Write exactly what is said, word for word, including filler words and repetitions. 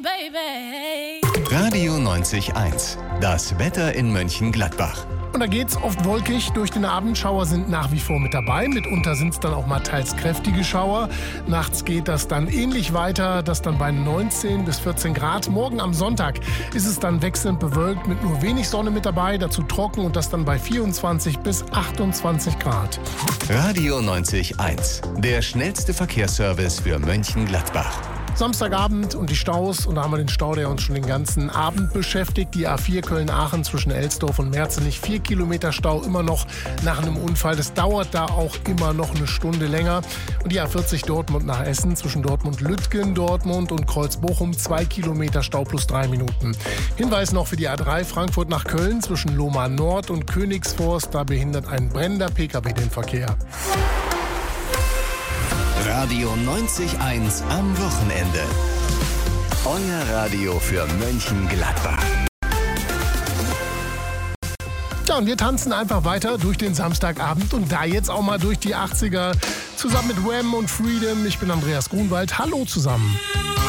Radio neunzig eins, das Wetter in Mönchengladbach. Und da geht's oft wolkig durch den Abend. Schauer sind nach wie vor mit dabei. Mitunter sind es dann auch mal teils kräftige Schauer. Nachts geht das dann ähnlich weiter, das dann bei neunzehn bis vierzehn Grad. Morgen am Sonntag ist es dann wechselnd bewölkt mit nur wenig Sonne mit dabei, dazu trocken und das dann bei vierundzwanzig bis achtundzwanzig Grad. Radio neunzig eins, der schnellste Verkehrsservice für Mönchengladbach. Samstagabend und die Staus, und da haben wir den Stau, der uns schon den ganzen Abend beschäftigt. Die A vier Köln-Aachen zwischen Elsdorf und Merzenich, vier Kilometer Stau immer noch nach einem Unfall. Das dauert da auch immer noch eine Stunde länger. Und die A vierzig Dortmund nach Essen zwischen Dortmund-Lütgen, Dortmund und Kreuz-Bochum, zwei Kilometer Stau plus drei Minuten. Hinweis noch für die A drei Frankfurt nach Köln zwischen Lohmar Nord und Königsforst, da behindert ein brennender P K W den Verkehr. Radio neunzig eins am Wochenende. Euer Radio für Mönchengladbach. Ja, und wir tanzen einfach weiter durch den Samstagabend und da jetzt auch mal durch die achtziger zusammen mit Wham und Freedom. Ich bin Andreas Grunwald. Hallo zusammen.